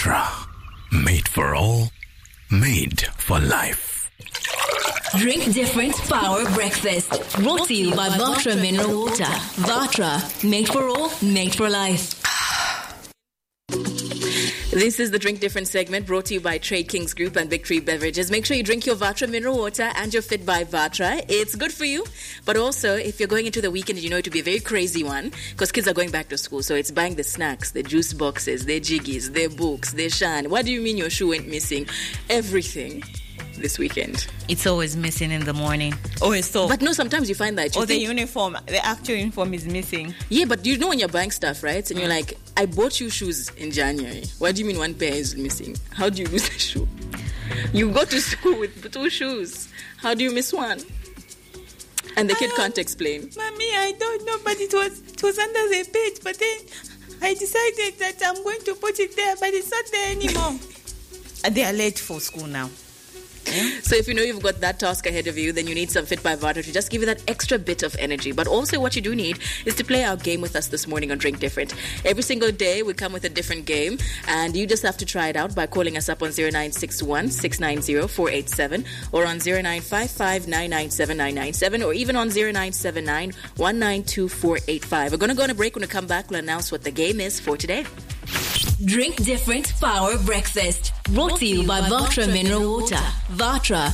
Vatra. Made for all, made for life. Drink Different Power Breakfast. Brought to you by Vatra Mineral Water. Vatra. Made for all, made for life. This is the Drink Different segment brought to you by Trade Kings Group and Victory Beverages. Make sure you drink your Vatra mineral water and your Fit by Vatra. It's good for you, but also if you're going into the weekend, you know it to be a very crazy one because kids are going back to school. So it's buying the snacks, the juice boxes, their jiggies, their books, their shan. What do you mean your shoe went missing? Everything this weekend. It's always missing in the morning. Always so. But no, sometimes you find that. Or the uniform, the actual uniform is missing. Yeah, but you know when you're buying stuff, right? And you're like, I bought you shoes in January. What do you mean one pair is missing? How do you lose a shoe? You go to school with 2 shoes. How do you miss one? And the kid can't explain. Mommy, I don't know, but it was under the bed. But then I decided that I'm going to put it there, but it's not there anymore. And they are late for school now. Yeah. So if you know you've got that task ahead of you, then you need some Fit by Vatra to just give you that extra bit of energy. But also what you do need is to play our game with us this morning on Drink Different. Every single day we come with a different game and you just have to try it out by calling us up on 0961 690 487 or on 0955 997 997 or even on 0979 192 485. We're going to go on a break. When we come back, we'll announce what the game is for today. Drink Different Power Breakfast. Brought to you by Vatra Mineral Water. Vatra.